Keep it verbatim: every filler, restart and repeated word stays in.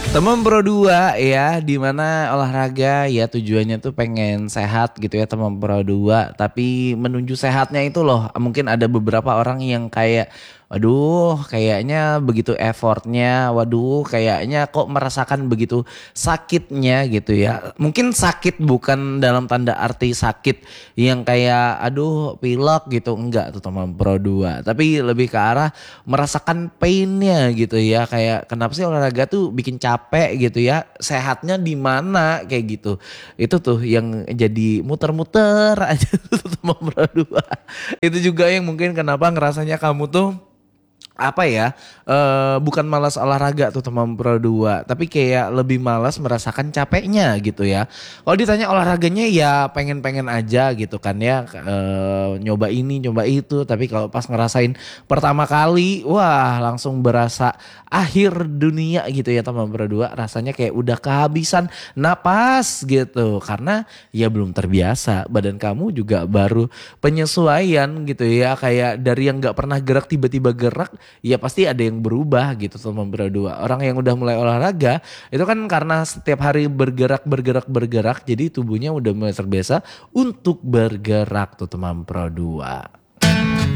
Teman Pro dua ya, di mana olahraga ya tujuannya tuh pengen sehat gitu ya teman Pro dua. Tapi menuju sehatnya itu loh mungkin ada beberapa orang yang kayak waduh kayaknya begitu effortnya, waduh kayaknya kok merasakan begitu sakitnya gitu ya. Mungkin sakit bukan dalam tanda arti sakit yang kayak aduh pilek gitu, enggak tuh teman Pro dua. Tapi lebih ke arah merasakan painnya gitu ya, kayak kenapa sih olahraga tuh bikin capek gitu ya, sehatnya di mana kayak gitu. Itu tuh yang jadi muter-muter aja tuh teman Pro dua. Itu juga yang mungkin kenapa ngerasanya kamu tuh apa ya, eh bukan malas olahraga tuh teman Pro dua, tapi kayak lebih malas merasakan capeknya gitu ya. Kalau ditanya olahraganya ya pengen-pengen aja gitu kan ya, eh, nyoba ini nyoba itu, tapi kalau pas ngerasain pertama kali wah langsung berasa akhir dunia gitu ya teman Pro dua, rasanya kayak udah kehabisan napas gitu karena ya belum terbiasa, badan kamu juga baru penyesuaian gitu ya, kayak dari yang nggak pernah gerak tiba-tiba gerak ya pasti ada yang berubah gitu teman berdua. Orang yang udah mulai olahraga itu kan karena setiap hari bergerak bergerak bergerak jadi tubuhnya udah mulai terbiasa untuk bergerak tuh teman pro dua.